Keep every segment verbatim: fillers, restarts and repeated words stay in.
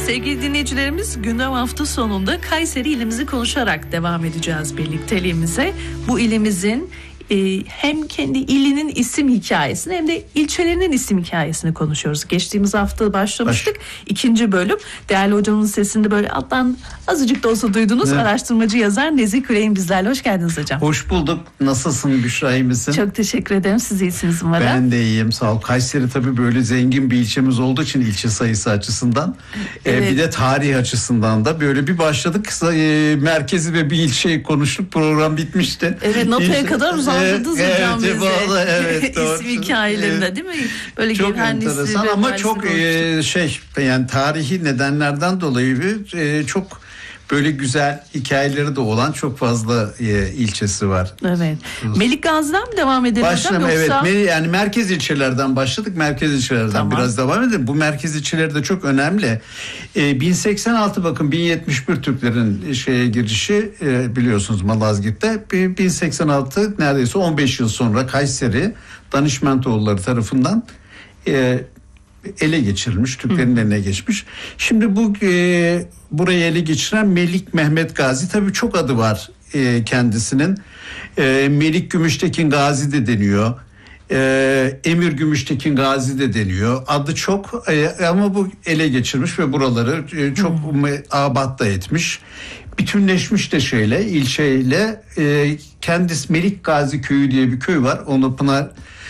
Sevgili dinleyicilerimiz, gündem hafta sonunda Kayseri ilimizi konuşarak devam edeceğiz birlikteliğimize. Bu ilimizin e, hem kendi ilinin isim hikayesini hem de ilçelerinin isim hikayesini konuşuyoruz. Geçtiğimiz hafta başlamıştık. Baş. İkinci bölüm. Değerli hocamın sesinde böyle alttan azıcık da olsa duydunuz. Evet. Araştırmacı yazar Nezih Küley'in bizlerle. Hoş geldiniz hocam. Hoş bulduk. Nasılsın Büşra, iyi misin? Çok teşekkür ederim. Siz iyisiniz umarım. Ben de iyiyim, sağ ol. Kayseri tabii böyle zengin bir ilçemiz olduğu için ilçe sayısı açısından evet. e, bir de tarih açısından da böyle bir başladık. E, merkezi ve bir ilçeyi konuştuk. Program bitmişti. Evet, notaya İlçe, kadar uzandırdınız e, hocam evet, bize. Vallahi, evet, İsim hikayelerinde değil mi? Böyle çok enteresan ama çok e, şey yani tarihi nedenlerden dolayı bir e, çok böyle güzel hikayeleri de olan çok fazla e, ilçesi var. Evet. Melikgazi'den mi devam edelim Başlam, hocam yoksa? Evet, yani merkez ilçelerden başladık. Merkez ilçelerden tamam. biraz devam edelim. Bu merkez ilçeleri de çok önemli. E, bin seksen altı bakın bin yetmiş bir Türklerin şeye girişi e, biliyorsunuz Malazgirt'te. bin seksen altı neredeyse on beş yıl sonra Kayseri Danışmentoğulları tarafından e, ele geçirilmiş, Türklerin Hı. eline geçmiş. Şimdi bu e, burayı ele geçiren Melik Mehmet Gazi, tabii çok adı var e, kendisinin. E, Melik Gümüştekin Gazi de deniyor. E, Emir Gümüştekin Gazi de deniyor. Adı çok e, ama bu ele geçirmiş ve buraları e, çok Hı. abat da etmiş. Bütünleşmiş de şeyle, ilçeyle. E, kendisi Melik Gazi Köyü diye bir köy var. Onu Pınar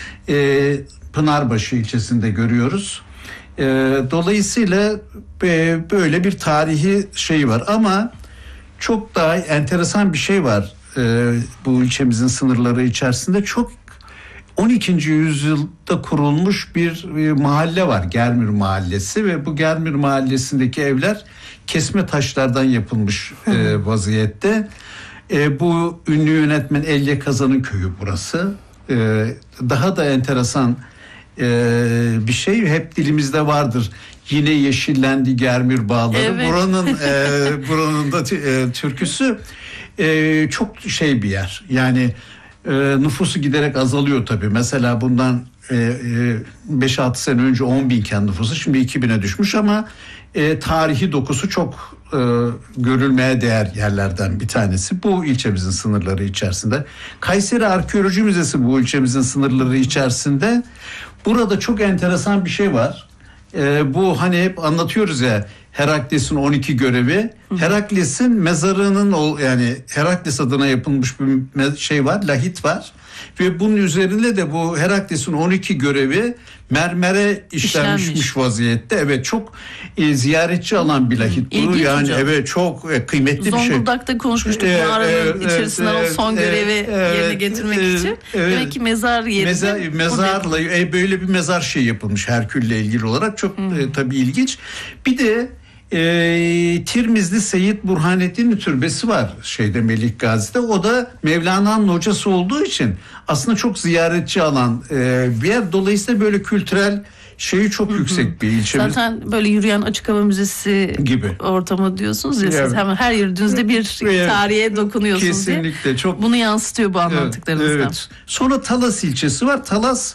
e, Pınarbaşı ilçesinde görüyoruz. E, dolayısıyla e, böyle bir tarihi şey var ama çok daha enteresan bir şey var e, bu ilçemizin sınırları içerisinde. Çok on ikinci yüzyılda kurulmuş bir e, mahalle var, Germir Mahallesi, ve bu Germir Mahallesi'ndeki evler kesme taşlardan yapılmış e, vaziyette. E, bu ünlü yönetmen Elye Kazan'ın köyü burası. E, daha da enteresan Ee, bir şey hep dilimizde vardır. Yine yeşillendi Germir bağları. Evet. Buranın e, buranın da e, türküsü e, çok şey bir yer. Yani e, nüfusu giderek azalıyor tabii. Mesela bundan e, e, beş altı sene önce on binken nüfusu şimdi iki bine düşmüş ama e, tarihi dokusu çok e, görülmeye değer yerlerden bir tanesi. Bu ilçemizin sınırları içerisinde. Kayseri Arkeoloji Müzesi bu ilçemizin sınırları içerisinde. Burada çok enteresan bir şey var. Ee, bu hani hep anlatıyoruz ya, Herakles'in on iki görevi. Herakles'in mezarının yani Herakles adına yapılmış bir şey var, lahit var. Ve bunun üzerinde de bu Herakles'in on iki görevi mermere işlenmiş İşlenmiş. vaziyette. Evet, çok e, ziyaretçi alan bir lahit bu. İlginç yani hocam. Evet, çok e, kıymetli bir şey. Zonguldak'ta konuşmuştuk e, mağaranın e, içerisinden e, o son e, görevi e, yerine getirmek e, için. E, Demek ki mezar yerinde. Mezar, mezarla e, böyle bir mezar şey yapılmış Herkül'le ilgili olarak. Çok e, tabii ilginç. Bir de E, Tirmizli Seyyid Burhanettin Türbesi var şeyde Melikgazi'de. O da Mevlana'nın hocası olduğu için aslında çok ziyaretçi alan e, bir yer. Dolayısıyla böyle kültürel şeyi çok Hı-hı. yüksek bir ilçemiz. Zaten böyle yürüyen açık hava müzesi gibi ortamı diyorsunuz ya, evet. Siz hemen her yürüdüğünüzde bir evet. tarihe dokunuyorsunuz. Kesinlikle diye. Çok. Bunu yansıtıyor bu anlattıklarınızdan. Evet, evet. Sonra Talas ilçesi var. Talas